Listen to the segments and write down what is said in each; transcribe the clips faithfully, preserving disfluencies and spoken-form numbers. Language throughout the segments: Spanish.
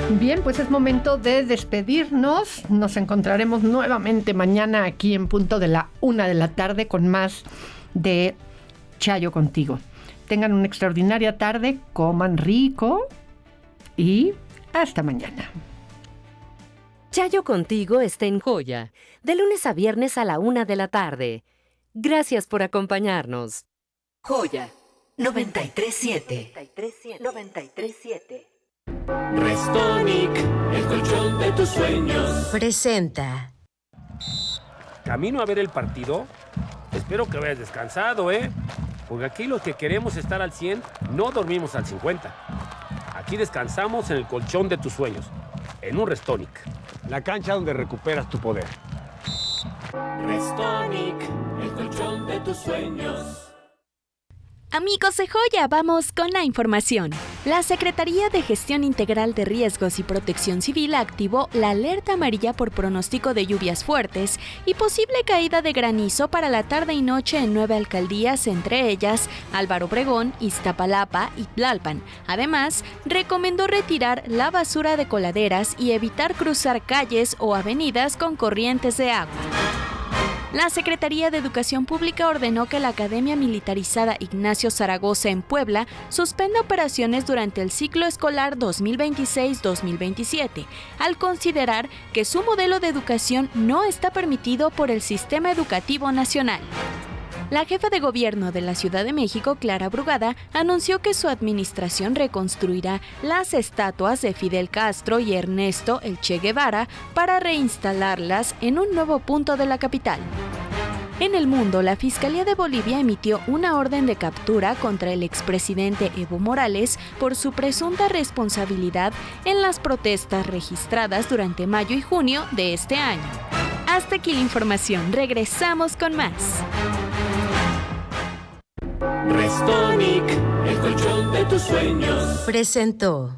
Bien, pues es momento de despedirnos. Nos encontraremos nuevamente mañana aquí en punto de la una de la tarde con más de Chayo Contigo. Tengan una extraordinaria tarde, coman rico y hasta mañana. Chayo Contigo está en Joya, de lunes a viernes a la una de la tarde. Gracias por acompañarnos. Joya noventa y tres siete. noventa y tres siete. Restonic, el colchón de tus sueños. Presenta. ¿Camino a ver el partido? Espero que vayas descansado, ¿eh? Porque aquí los que queremos estar al cien no dormimos al cincuenta. Aquí descansamos en el colchón de tus sueños, en un Restonic. La cancha donde recuperas tu poder. Restonic, el colchón de tus sueños. Amigos de Joya, vamos con la información. La Secretaría de Gestión Integral de Riesgos y Protección Civil activó la alerta amarilla por pronóstico de lluvias fuertes y posible caída de granizo para la tarde y noche en nueve alcaldías, entre ellas Álvaro Obregón, Iztapalapa y Tlalpan. Además, recomendó retirar la basura de coladeras y evitar cruzar calles o avenidas con corrientes de agua. La Secretaría de Educación Pública ordenó que la Academia Militarizada Ignacio Zaragoza en Puebla suspenda operaciones durante el ciclo escolar dos mil veintiséis dos mil veintisiete, al considerar que su modelo de educación no está permitido por el Sistema Educativo Nacional. La jefa de gobierno de la Ciudad de México, Clara Brugada, anunció que su administración reconstruirá las estatuas de Fidel Castro y Ernesto El Che Guevara para reinstalarlas en un nuevo punto de la capital. En el mundo, la Fiscalía de Bolivia emitió una orden de captura contra el expresidente Evo Morales por su presunta responsabilidad en las protestas registradas durante mayo y junio de este año. Hasta aquí la información, regresamos con más. Restonic, el colchón de tus sueños. Presentó.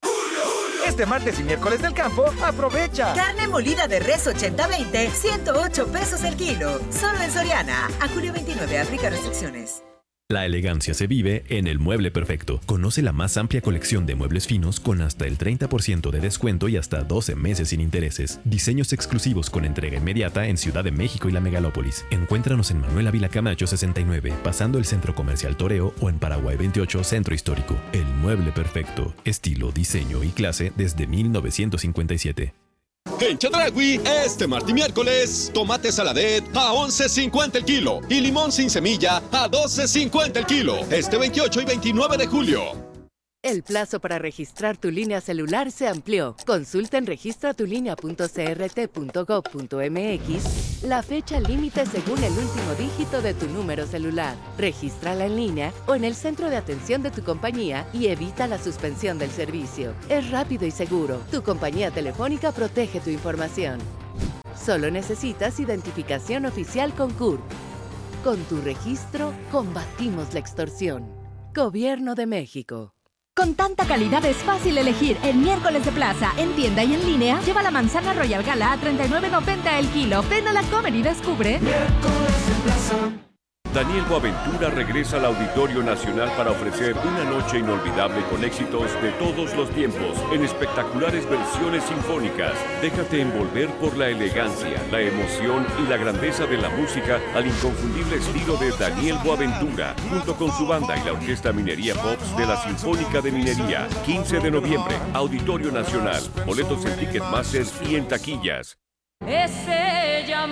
Este martes y miércoles del campo, aprovecha. Carne molida de res ochenta veinte, ciento ocho pesos el kilo. Solo en Soriana. A julio veintinueve, aplica restricciones. La elegancia se vive en El Mueble Perfecto. Conoce la más amplia colección de muebles finos con hasta el treinta por ciento de descuento y hasta doce meses sin intereses. Diseños exclusivos con entrega inmediata en Ciudad de México y la Megalópolis. Encuéntranos en Manuel Ávila Camacho sesenta y nueve, pasando el Centro Comercial Toreo, o en Paraguay veintiocho, Centro Histórico. El Mueble Perfecto. Estilo, diseño y clase desde mil novecientos cincuenta y siete. En Chedraui, este martes y miércoles, tomate saladet a once cincuenta el kilo y limón sin semilla a doce cincuenta el kilo. Este veintiocho y veintinueve de julio. El plazo para registrar tu línea celular se amplió. Consulta en registratulínea punto c r t punto gov punto m x la fecha límite según el último dígito de tu número celular. Regístrala en línea o en el centro de atención de tu compañía y evita la suspensión del servicio. Es rápido y seguro. Tu compañía telefónica protege tu información. Solo necesitas identificación oficial con C U R P. Con tu registro, combatimos la extorsión. Gobierno de México. Con tanta calidad es fácil elegir. El miércoles de plaza, en tienda y en línea, lleva la manzana Royal Gala a treinta y nueve noventa el kilo. Ven a la Comer y descubre. Miércoles de plaza. Daniel Boaventura regresa al Auditorio Nacional para ofrecer una noche inolvidable con éxitos de todos los tiempos, en espectaculares versiones sinfónicas. Déjate envolver por la elegancia, la emoción y la grandeza de la música al inconfundible estilo de Daniel Boaventura, junto con su banda y la Orquesta Minería Pops de la Sinfónica de Minería. quince de noviembre, Auditorio Nacional. Boletos en Ticketmaster y en taquillas. Es ella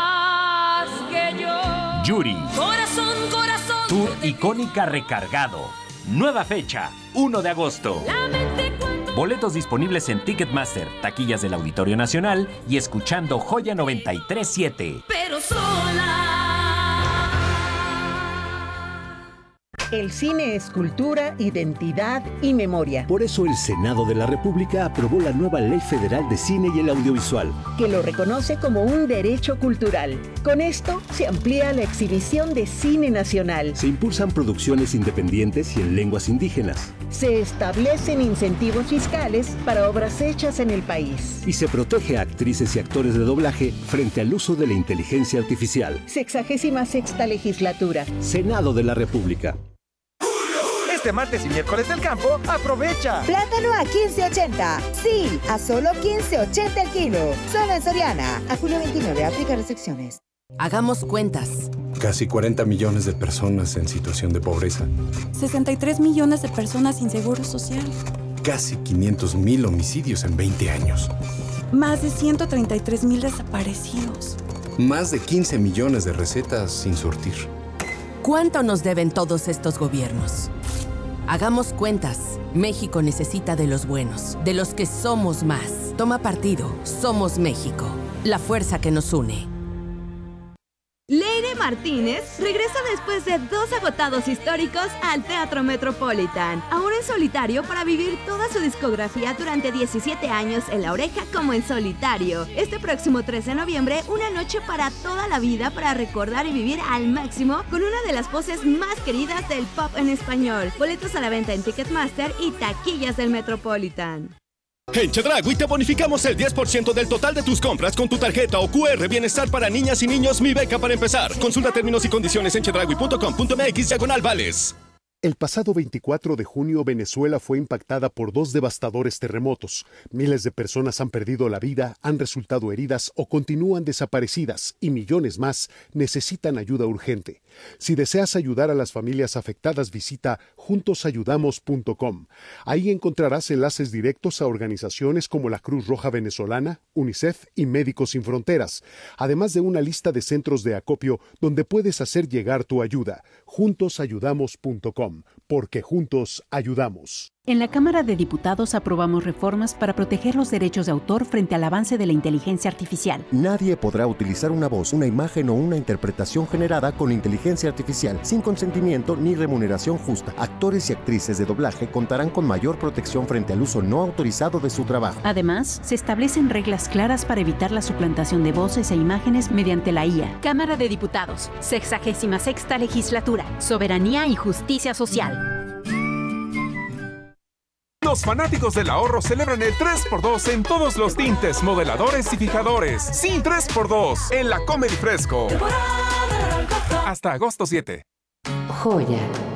más que yo. Yuri. Corazón, corazón. Tour Icónica Recargado. Nueva fecha, uno de agosto. Boletos disponibles en Ticketmaster, taquillas del Auditorio Nacional y escuchando Joya noventa y tres siete. Pero sola. El cine es cultura, identidad y memoria. Por eso el Senado de la República aprobó la nueva Ley Federal de Cine y el Audiovisual, que lo reconoce como un derecho cultural. Con esto se amplía la exhibición de cine nacional. Se impulsan producciones independientes y en lenguas indígenas. Se establecen incentivos fiscales para obras hechas en el país. Y se protege a actrices y actores de doblaje frente al uso de la inteligencia artificial. Sexagésima sexta legislatura. Senado de la República. Este martes y miércoles del campo, aprovecha. Plátano a quince ochenta. Sí, a solo quince ochenta el kilo. Solo en Soriana. A julio veintinueve, aplica restricciones. Hagamos cuentas. Casi cuarenta millones de personas en situación de pobreza. sesenta y tres millones de personas sin seguro social. Casi quinientos mil homicidios en veinte años. Más de ciento treinta y tres mil desaparecidos. Más de quince millones de recetas sin surtir. ¿Cuánto nos deben todos estos gobiernos? Hagamos cuentas. México necesita de los buenos, de los que somos más. Toma partido. Somos México. La fuerza que nos une. Leire Martínez regresa después de dos agotados históricos al Teatro Metropolitan, ahora en solitario para vivir toda su discografía durante diecisiete años en La Oreja como en solitario. Este próximo tres de noviembre, una noche para toda la vida para recordar y vivir al máximo con una de las voces más queridas del pop en español. Boletos a la venta en Ticketmaster y taquillas del Metropolitan. En Chedraui te bonificamos el diez por ciento del total de tus compras con tu tarjeta o Q R Bienestar para niñas y niños Mi Beca para empezar. Consulta términos y condiciones en chedraui punto com punto m x diagonal vales. El pasado veinticuatro de junio, Venezuela fue impactada por dos devastadores terremotos. Miles de personas han perdido la vida, han resultado heridas o continúan desaparecidas y millones más necesitan ayuda urgente. Si deseas ayudar a las familias afectadas, visita juntos ayudamos punto com. Ahí encontrarás enlaces directos a organizaciones como la Cruz Roja Venezolana, UNICEF y Médicos Sin Fronteras, además de una lista de centros de acopio donde puedes hacer llegar tu ayuda. juntos ayudamos punto com. Porque juntos ayudamos. En la Cámara de Diputados aprobamos reformas para proteger los derechos de autor frente al avance de la inteligencia artificial. Nadie podrá utilizar una voz, una imagen o una interpretación generada con inteligencia artificial sin consentimiento ni remuneración justa. Actores y actrices de doblaje contarán con mayor protección frente al uso no autorizado de su trabajo. Además, se establecen reglas claras para evitar la suplantación de voces e imágenes mediante la I A. Cámara de Diputados, sexagésima sexta legislatura, soberanía y justicia social. Los fanáticos del ahorro celebran el tres por dos en todos los tintes, modeladores y fijadores. Sí, tres por dos en la Comedy Fresco. Hasta agosto siete. Joya.